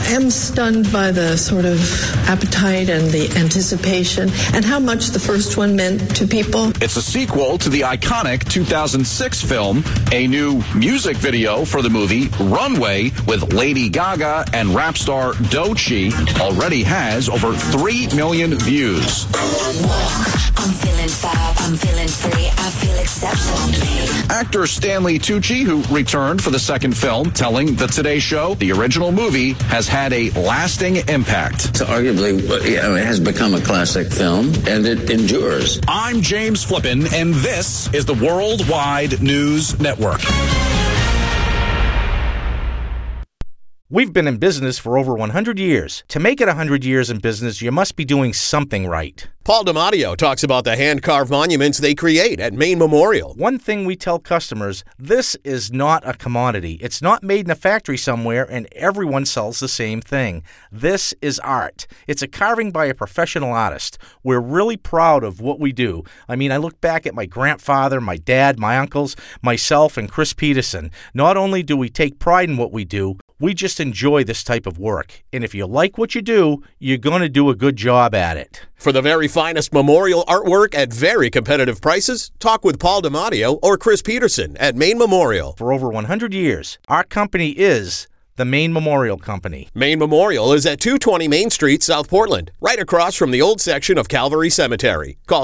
am stunned by the sort of appetite and the anticipation and how much the first one meant to people. It's a sequel to the iconic 2006 film. A new music video for the movie, Runway, with Lady Gaga and rap star Doechii, already has over 3 million views. I'm feeling fab, I'm feeling free, I feel exceptional. Actor Stanley Tucci, who returned for the second film, telling the Today Show the original movie has had a lasting impact. So arguably, it has become a classic film, and it endures. I'm James Flippin, and this is the Worldwide News Network. We've been in business for over 100 years. To make it 100 years in business, you must be doing something right. Paul DiMatteo talks about the hand-carved monuments they create at Maine Memorial. One thing we tell customers, this is not a commodity. It's not made in a factory somewhere and everyone sells the same thing. This is art. It's a carving by a professional artist. We're really proud of what we do. I mean, I look back at my grandfather, my dad, my uncles, myself, and Chris Peterson. Not only do we take pride in what we do, we just enjoy this type of work. And if you like what you do, you're going to do a good job at it. For the very finest memorial artwork at very competitive prices, talk with Paul DiMatteo or Chris Peterson at Maine Memorial. For over 100 years, our company is the Maine Memorial Company. Maine Memorial is at 220 Main Street, South Portland, right across from the old section of Calvary Cemetery. Call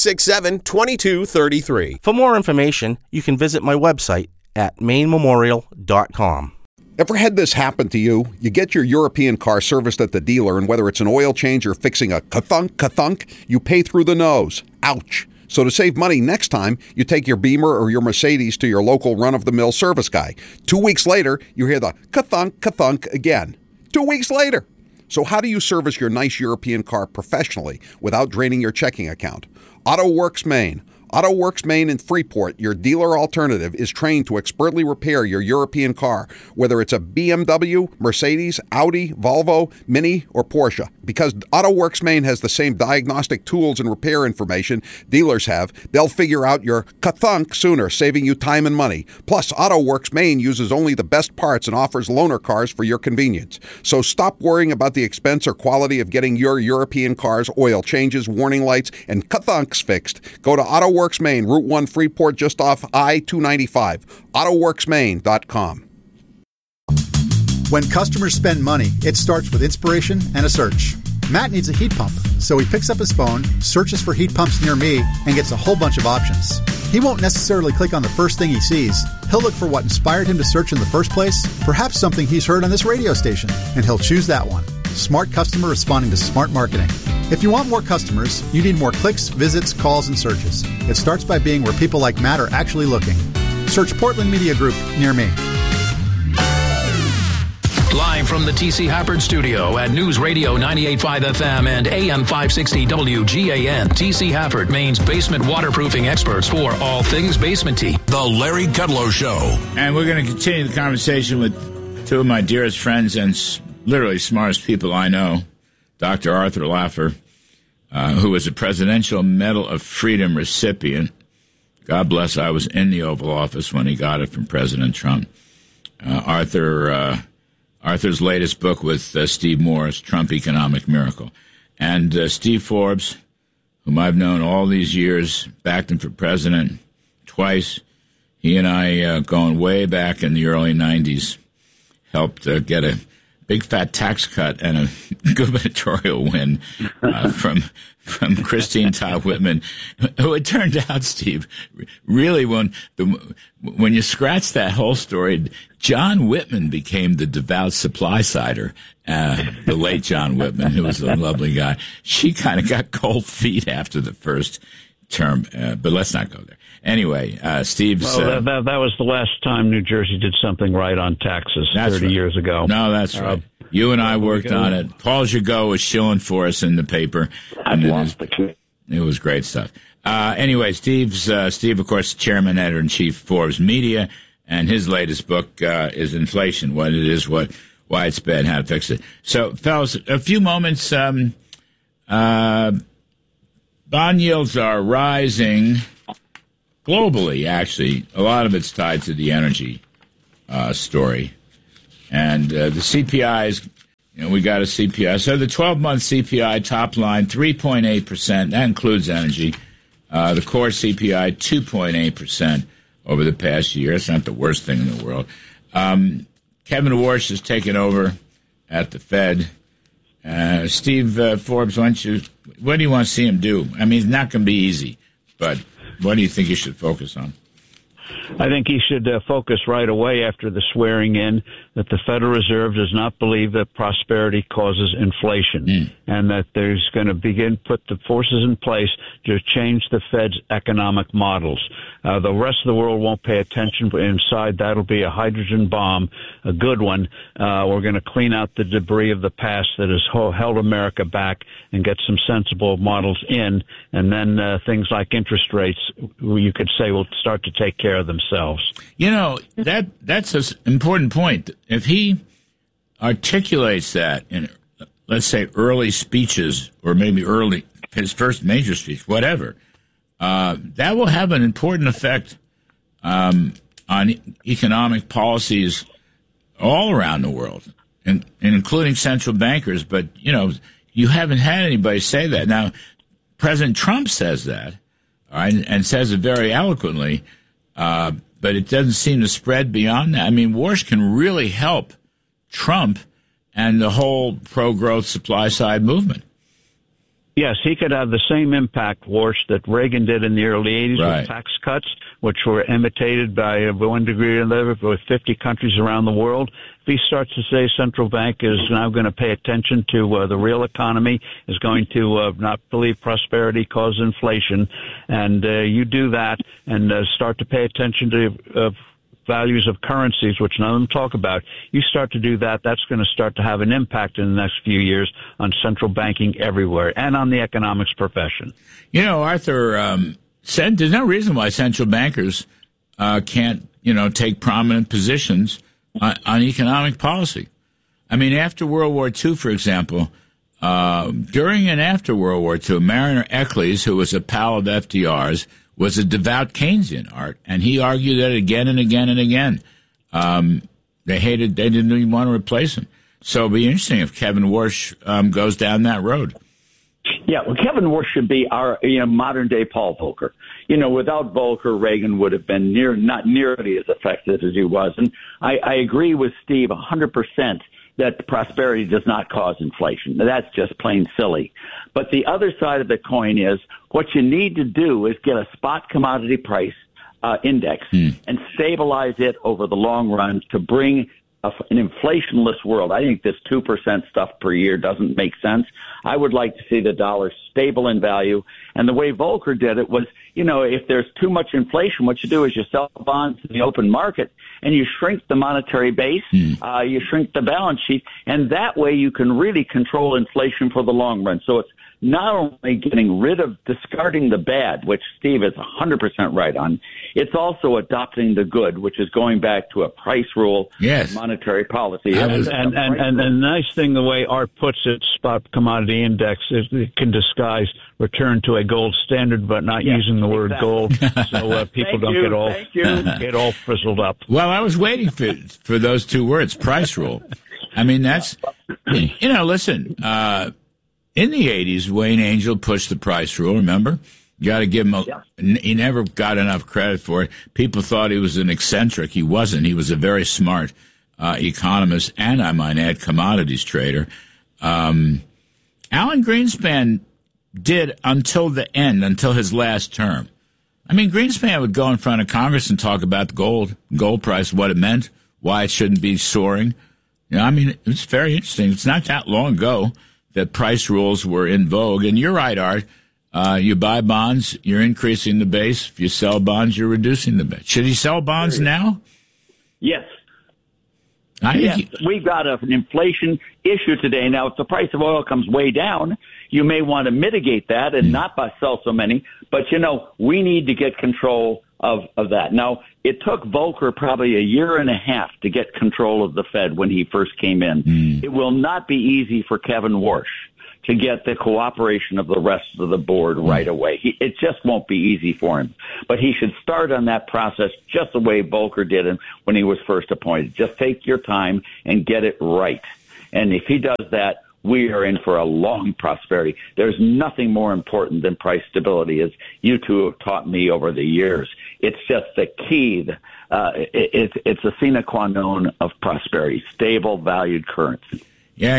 767-2233. For more information, you can visit my website at mainememorial.com. Ever had this happen to you? You get your European car serviced at the dealer, and whether it's an oil change or fixing a ka-thunk, you pay through the nose. Ouch. So to save money next time, you take your Beamer or your Mercedes to your local run-of-the-mill service guy. 2 weeks later, you hear the ka-thunk again. 2 weeks later. So how do you service your nice European car professionally without draining your checking account? AutoWorks Maine. AutoWorks Maine in Freeport, your dealer alternative, is trained to expertly repair your European car, whether it's a BMW, Mercedes, Audi, Volvo, Mini, or Porsche. Because AutoWorks Maine has the same diagnostic tools and repair information dealers have, they'll figure out your ka-thunk sooner, saving you time and money. Plus, AutoWorks Maine uses only the best parts and offers loaner cars for your convenience. So stop worrying about the expense or quality of getting your European car's oil changes, warning lights, and ka-thunks fixed. Go to AutoWorks Maine, Route 1 Freeport, just off I-295. AutoWorksMaine.com. When customers spend money, it starts with inspiration and a search. Matt needs a heat pump, so he picks up his phone, searches for heat pumps near me, and gets a whole bunch of options. He won't necessarily click on the first thing he sees. He'll look for what inspired him to search in the first place, perhaps something he's heard on this radio station, and he'll choose that one. Smart customer responding to smart marketing. If you want more customers, you need more clicks, visits, calls, and searches. It starts by being where people like Matt are actually looking. Search Portland Media Group near me. Live from the T.C. Hafford Studio at News Radio 98.5 FM and AM 560 WGAN. T.C. Hafford, Maine's basement waterproofing experts for all things basementy. The Larry Kudlow Show. And we're going to continue the conversation with two of my dearest friends and literally smartest people I know, Dr. Arthur Laffer, who was a Presidential Medal of Freedom recipient. God bless, I was in the Oval Office when he got it from President Trump. Arthur's latest book with Steve Morris, Trump Economic Miracle. And Steve Forbes, whom I've known all these years, backed him for president twice. He and I, going way back in the early 90s, helped get a big fat tax cut and a gubernatorial win from Christine Todd Whitman, who it turned out, Steve, really when you scratch that whole story, John Whitman became the devout supply-sider, the late John Whitman, who was a lovely guy. She kind of got cold feet after the first term, but let's not go there. Anyway, Steve's... Well, that was the last time New Jersey did something right on taxes 30 years ago. No, that's right. You and I worked on it. Paul Gigot was shilling for us in the paper. It was great stuff. Anyway, Steve, of course, chairman, editor-in-chief of Forbes Media, and his latest book is Inflation, What It Is, Why It's Bad, How to Fix It. So, fellas, a few moments. Bond yields are rising globally, actually. A lot of it's tied to the energy story. And the CPI is we got a CPI. So the 12-month CPI top line, 3.8%. That includes energy. The core CPI, 2.8% over the past year. It's not the worst thing in the world. Kevin Warsh has taken over at the Fed. Steve Forbes, what do you want to see him do? I mean, it's not going to be easy, but what do you think he should focus on? I think he should focus right away after the swearing in that the Federal Reserve does not believe that prosperity causes inflation and that there's going to put the forces in place to change the Fed's economic models. The rest of the world won't pay attention, but inside that'll be a hydrogen bomb, a good one. We're going to clean out the debris of the past that has held America back and get some sensible models in, and then things like interest rates, you could say, will start to take care of themselves. That's an important point. If he articulates that in, let's say, early speeches, or maybe his first major speech, whatever, that will have an important effect on economic policies all around the world, and including central bankers. But, you haven't had anybody say that. Now, President Trump says that, all right, and says it very eloquently, but it doesn't seem to spread beyond that. I mean, Warsh can really help Trump and the whole pro-growth supply-side movement. Yes, he could have the same impact, Warsh, that Reagan did in the early 80s with tax cuts, which were imitated by one degree or another with 50 countries around the world. If he starts to say central bank is now going to pay attention to the real economy, is going to not believe prosperity causes inflation, and you do that and start to pay attention to values of currencies, which none of them talk about, you start to do that, that's going to start to have an impact in the next few years on central banking everywhere and on the economics profession. Arthur said there's no reason why central bankers can't, take prominent positions on economic policy. I mean, after World War II, for example, during and after World War II, Mariner Eccles, who was a pal of FDR's, was a devout Keynesian, Art, and he argued that again and again and again. They didn't even want to replace him. So it'll be interesting if Kevin Warsh goes down that road. Yeah, well, Kevin Warsh should be our modern day Paul Volcker. Without Volcker, Reagan would have been not nearly as effective as he was. And I agree with Steve 100% that prosperity does not cause inflation. That's just plain silly. But the other side of the coin is what you need to do is get a spot commodity price index and stabilize it over the long run to bring an inflationless world. I think this 2% stuff per year doesn't make sense. I would like to see the dollar stable in value. And the way Volcker did it was, if there's too much inflation, what you do is you sell bonds in the open market and you shrink the monetary base, you shrink the balance sheet, and that way you can really control inflation for the long run. So it's not only discarding the bad, which Steve is 100% right on, it's also adopting the good, which is going back to a price rule, monetary policy. And the nice thing, the way Art puts it, spot commodity index, is it can disguise return to a gold standard, but not using the word gold, so people don't get all frizzled up. Well, I was waiting for those two words, price rule. I mean, that's, listen, in the 80s, Wayne Angel pushed the price rule, remember? You got to give him he never got enough credit for it. People thought he was an eccentric. He wasn't. He was a very smart economist and, I might add, commodities trader. Alan Greenspan did until the end, until his last term. I mean, Greenspan would go in front of Congress and talk about the gold price, what it meant, why it shouldn't be soaring. It's very interesting. It's not that long ago that price rules were in vogue. And you're right, Art. You buy bonds, you're increasing the base. If you sell bonds, you're reducing the base. Should he sell bonds now? Yes. We've got an inflation issue today. Now, if the price of oil comes way down, you may want to mitigate that and not sell so many. But, we need to get control of that. Now, it took Volcker probably a year and a half to get control of the Fed when he first came in. It will not be easy for Kevin Warsh to get the cooperation of the rest of the board right away. It just won't be easy for him. But he should start on that process just the way Volcker did it when he was first appointed. Just take your time and get it right. And if he does that, we are in for a long prosperity. There's nothing more important than price stability, as you two have taught me over the years. It's just the key. It's a sine qua non of prosperity, stable, valued currency. Yeah,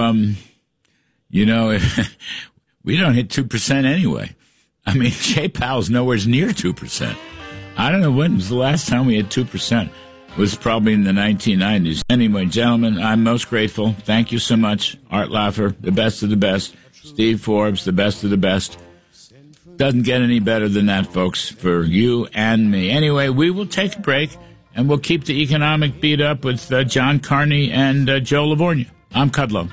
we don't hit 2% anyway. I mean, Jay Powell's nowhere near 2%. I don't know when was the last time we had 2%. It was probably in the 1990s. Anyway, gentlemen, I'm most grateful. Thank you so much. Art Laffer, the best of the best. Steve Forbes, the best of the best. Doesn't get any better than that, folks, for you and me. Anyway, we will take a break, and we'll keep the economic beat up with John Carney and Joe Livornia. I'm Kudlow.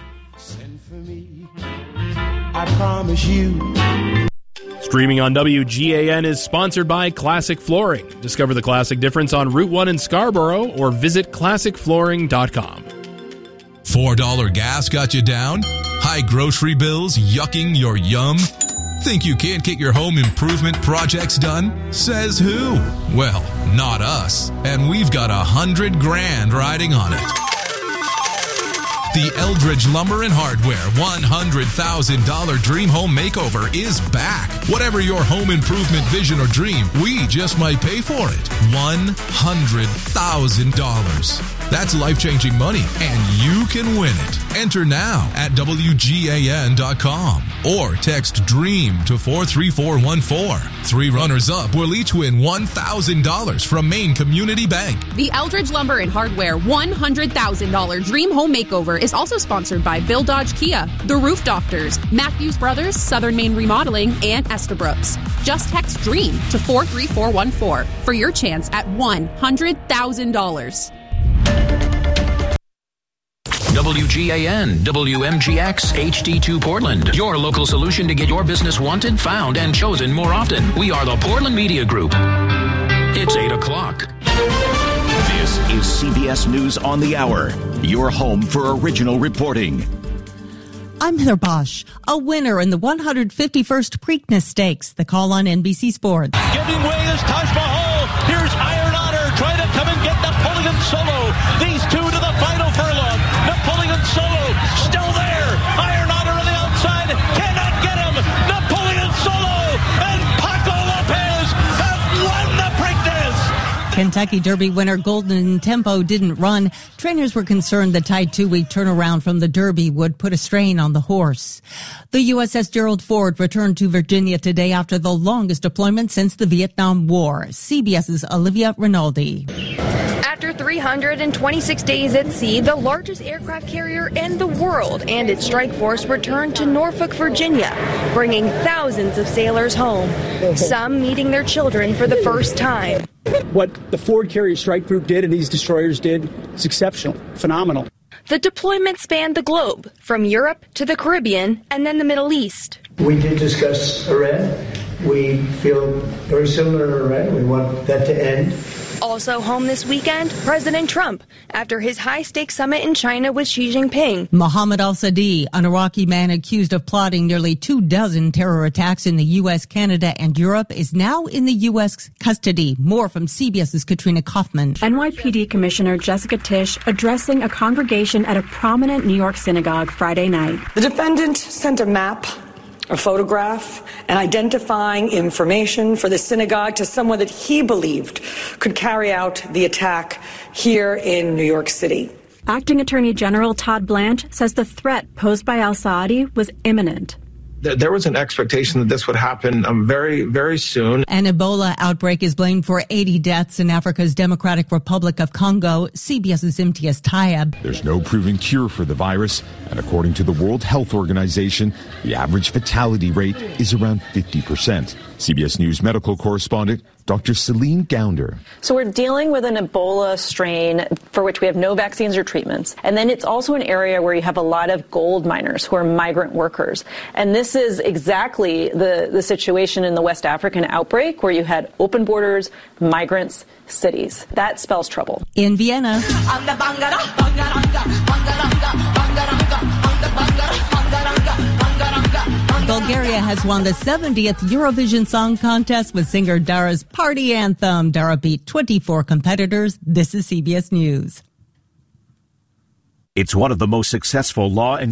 I promise you. Streaming on WGAN is sponsored by Classic Flooring. Discover the classic difference on Route 1 in Scarborough or visit classicflooring.com. $4 gas got you down? High grocery bills yucking your yum? Think you can't get your home improvement projects done? Says who? Well, not us. And we've got $100,000 riding on it. The Eldridge Lumber and Hardware $100,000 Dream Home Makeover is back. Whatever your home improvement vision or dream, we just might pay for it. $100,000. That's life-changing money, and you can win it. Enter now at WGAN.com or text DREAM to 43414. 3 runners-up will each win $1,000 from Maine Community Bank. The Eldridge Lumber and Hardware $100,000 Dream Home Makeover is also sponsored by Bill Dodge Kia, The Roof Doctors, Matthews Brothers, Southern Maine Remodeling, and Estabrook's. Just text DREAM to 43414 for your chance at $100,000. WGAN, WMGX, HD2 Portland. Your local solution to get your business wanted, found, and chosen more often. We are the Portland Media Group. It's 8 o'clock. This is CBS News on the Hour, your home for original reporting. I'm Heather Bosch. A winner in the 151st Preakness Stakes. The call on NBC Sports. Giving way is Taj Mahal. Here's Iron Honor trying to come and get Napoleon Solo. These two to the final furlong. Napoleon Solo still there. Iron Honor on the outside. Cannot get him. Napoleon Solo and Paco Lopez have won the Preakness. Kentucky Derby winner Golden Tempo didn't run. Trainers were concerned the tight 2-week turnaround from the Derby would put a strain on the horse. The USS Gerald Ford returned to Virginia today after the longest deployment since the Vietnam War. CBS's Olivia Rinaldi. After 326 days at sea, the largest aircraft carrier in the world and its strike force returned to Norfolk, Virginia, bringing thousands of sailors home, some meeting their children for the first time. What the Ford Carrier Strike Group did and these destroyers did is exceptional, phenomenal. The deployment spanned the globe, from Europe to the Caribbean and then the Middle East. We did discuss Iran. We feel very similar to Iran. We want that to end. Also home this weekend, President Trump, after his high-stakes summit in China with Xi Jinping. Mohammed al-Sadi, an Iraqi man accused of plotting nearly 24 terror attacks in the U.S., Canada, and Europe, is now in the U.S. custody. More from CBS's Katrina Kaufman. NYPD Commissioner Jessica Tisch addressing a congregation at a prominent New York synagogue Friday night. The defendant sent a map, a photograph, and identifying information for the synagogue to someone that he believed could carry out the attack here in New York City. Acting Attorney General Todd Blanche says the threat posed by al-Saadi was imminent. There was an expectation that this would happen very, very soon. An Ebola outbreak is blamed for 80 deaths in Africa's Democratic Republic of Congo. CBS's Imtiaz Tayeb. There's no proven cure for the virus, and according to the World Health Organization, the average fatality rate is around 50%. CBS News medical correspondent Dr. Celine Gounder. So we're dealing with an Ebola strain for which we have no vaccines or treatments. And then it's also an area where you have a lot of gold miners who are migrant workers. And this is exactly the situation in the West African outbreak where you had open borders, migrants, cities. That spells trouble. In Vienna. Bulgaria has won the 70th Eurovision Song Contest with singer Dara's party anthem. Dara beat 24 competitors. This is CBS News. It's one of the most successful law and